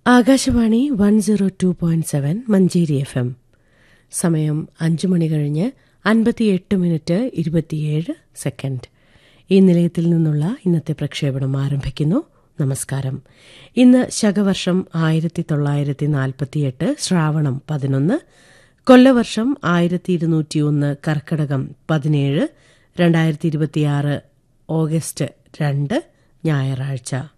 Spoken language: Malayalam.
ആകാശവാണി 102.7 മഞ്ചേരി FM. സമയം 5 മണി കഴിഞ്ഞ് 58 മിനിറ്റ് 27 സെക്കൻഡ്. ഈ നിലയത്തിൽ നിന്നുള്ള ഇന്നത്തെ പ്രക്ഷേപണം ആരംഭിക്കുന്നു. നമസ്കാരം. ഇന്ന് ശകവർഷം 1948 ശ്രാവണം 11, കൊല്ലവർഷം 1201 കർക്കടകം 17, 2026 ഓഗസ്റ്റ് 2 ഞായറാഴ്ച.